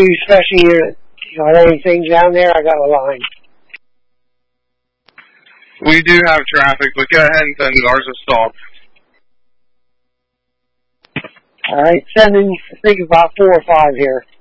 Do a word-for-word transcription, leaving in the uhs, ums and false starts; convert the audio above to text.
two special unit. You got anything down there? I got a line. We do have traffic, but go ahead and send it. Ours is stopped. All right, sending, I think about four or five here.